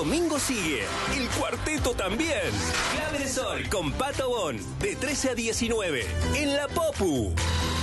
domingo sigue. El cuarteto también. Clave de Sol con Pato Bon. De 13 a 19. En la Popu.